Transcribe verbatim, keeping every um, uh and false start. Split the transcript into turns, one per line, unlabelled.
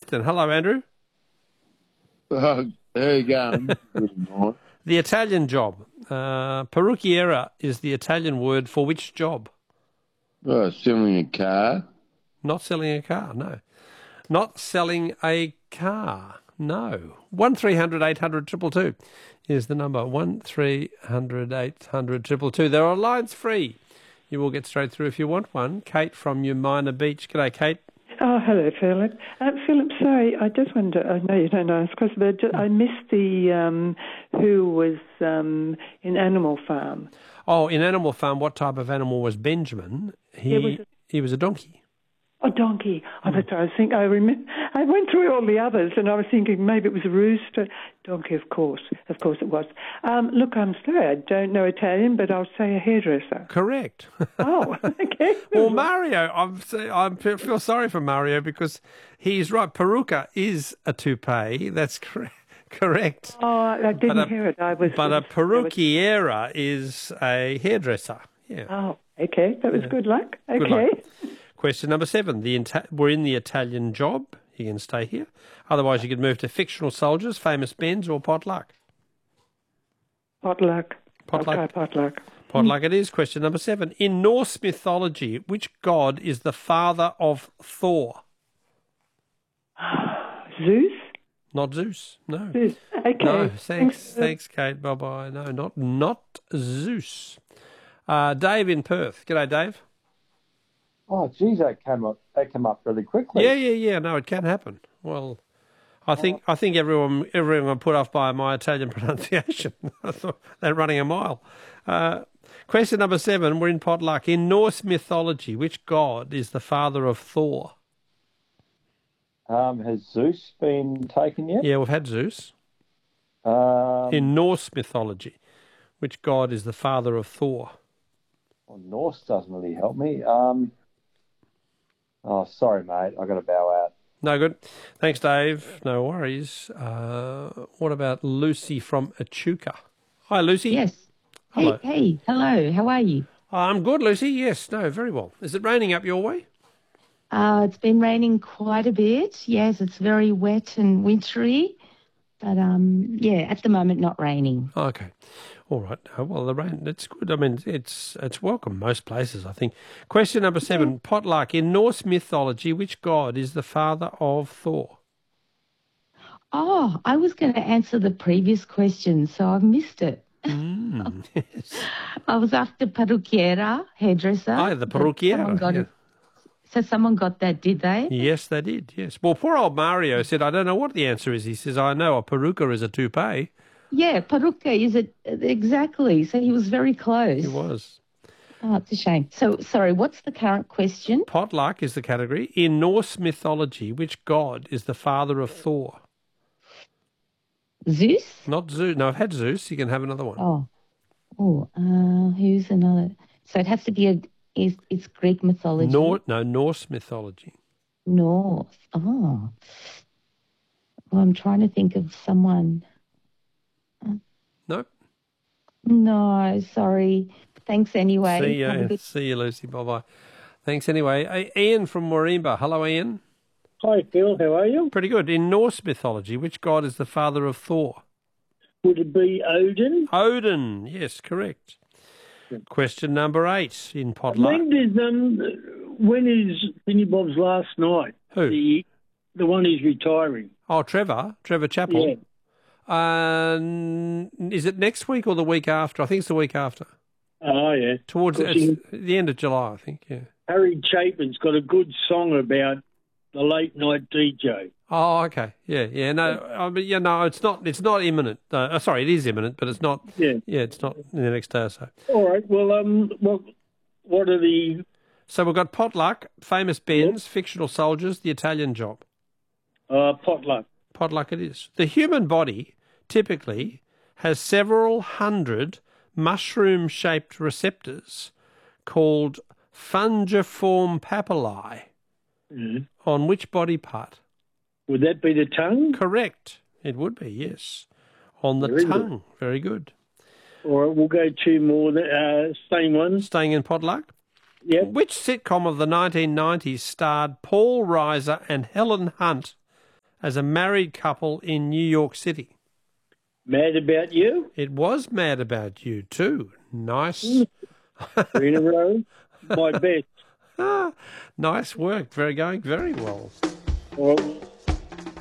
Clifton. Hello, Andrew.
Uh, there you go. Good morning.
The Italian job. Uh, parrucchiera is the Italian word for which job?
Oh, selling a car.
Not selling a car, no. Not selling a car, no. one three hundred eight hundred two two two is the number. one three hundred eight hundred two two two. There are lines free. You will get straight through if you want one. Kate from Umina Beach. G'day, Kate.
Oh, hello, Philip. Uh, Philip, sorry, I just wonder, I know you don't ask questions, but ju- I missed the um, who was um, in Animal Farm.
Oh, in Animal Farm, what type of animal was Benjamin? He
It was a-
he was a donkey.
Oh, donkey. Oh, that's what I was thinking. I, rem- I went through all the others, and I was thinking maybe it was a rooster. Donkey, of course. Of course it was. Um, look, I'm sorry, I don't know Italian, but I'll say a hairdresser.
Correct.
Oh, okay.
Well, Mario, I'm I feel sorry for Mario because he's right. Peruca is a toupee. That's correct. Correct.
Oh, I didn't
But a-
hear it. I was.
But a
I was-
parrucchiera is a hairdresser. Yeah.
Oh, okay. That was good luck. Okay.
Good luck. Question number seven. The Ita- we're in the Italian job. You can stay here. Otherwise, you could move to fictional soldiers, famous Benz, or potluck.
Potluck.
Potluck.
Okay, potluck.
Potluck it is. Question number seven. In Norse mythology, which god is the father of Thor?
Zeus?
Not Zeus. No.
Zeus. Okay.
No. Thanks.
uh,
Thanks, Kate. Bye bye. No, not not Zeus. Uh, Dave in Perth. G'day, Dave.
Oh, geez, that came up. That came up really quickly.
Yeah, yeah, yeah. No, it can happen. Well, I think I think everyone everyone put off by my Italian pronunciation. I thought they're running a mile. Uh, question number seven. We're in potluck. In Norse mythology, which god is the father of Thor?
Um, has Zeus been taken yet?
Yeah, we've had Zeus.
Um,
In Norse mythology, which god is the father of Thor?
well, Norse doesn't really help me. Um, oh, sorry, mate. I got to bow out.
No good. Thanks, Dave. No worries. Uh, what about Lucy from Echuca? Hi, Lucy.
Yes.
Hello.
Hey, hey, hello. How are you?
I'm good, Lucy. Yes, no, very well. Is it raining up your way?
Uh, it's been raining quite a bit. Yes, it's very wet and wintry. But, um, yeah, at the moment, not raining.
Okay. All right. Uh, well, the rain, it's good. I mean, it's it's welcome most places, I think. Question number seven. Potluck. In Norse mythology, which god is the father of Thor?
Oh, I was going to answer the previous question, so I've missed it.
Mm, yes.
I was after parrucchiera, hairdresser.
Oh, the
but someone
parrucchiera.
got
Yeah.
it. So someone got that, did they?
Yes, they did. Yes. Well, poor old Mario said, I don't know what the answer is. He says, I know a peruca is a toupee.
Yeah, parrucca is it exactly. So he was very close.
He was.
Oh, it's a shame. So, sorry, what's the current question?
Potluck is the category. In Norse mythology, which god is the father of Thor?
Zeus?
Not Zeus. No, I've had Zeus. You can have another one.
Oh, oh, uh, who's another? So it has to be a. Is it's Greek mythology?
Nor- no, Norse mythology.
North. Oh, well, I'm trying to think of someone.
Nope.
No, sorry. Thanks anyway.
See
Have a
you.
good-
See you, Lucy. Bye-bye. Thanks anyway. Hey, Ian from Morimba. Hello, Ian.
Hi, Phil. How are you?
Pretty good. In Norse mythology, which god is the father of Thor?
Would it be Odin?
Odin. Yes, correct. Question number eight in Potluck.
When did um, when is Vinnie Bob's last night?
Who?
The the one he's retiring.
Oh, Trevor. Trevor Chappell. Um, is it next week or the week after? I think it's the week after.
Oh yeah.
Towards
Because
it's the end of July, I think. Yeah.
Harry Chapin's got a good song about the late night D J.
Oh, okay. Yeah, yeah. No, I mean, yeah, no, it's not. It's not imminent. Uh, uh, sorry, it is imminent, but it's not.
Yeah.
Yeah, it's not in the next day or so.
All right. Well, um, what what are the
So we've got Potluck, famous Benz, fictional soldiers, the Italian job.
uh potluck?
Potluck it is. The human body typically has several hundred mushroom-shaped receptors called fungiform papillae.
Mhm.
On which body part?
Would that be the tongue?
Correct. It would be, yes. On the
Very good.
tongue. Very good.
All right. We'll go two more. Uh, same ones.
Staying in Potluck.
Yep.
Which sitcom of the nineteen nineties starred Paul Reiser and Helen Hunt as a married couple in New York City?
Mad About You?
It was Mad About You too. Nice.
Three in a row. My best.
Ah, nice work. Very going very well.
Well,